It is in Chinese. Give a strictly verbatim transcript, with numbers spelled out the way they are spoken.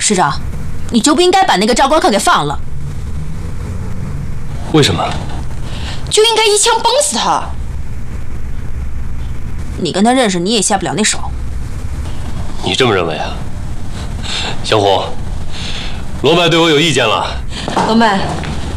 师长，你就不应该把那个赵光克给放了。 为什么？ 就应该一枪崩死他。 你跟他认识，你也下不了那手。 你这么认为啊？小虎，罗麦对我有意见了。 罗麦，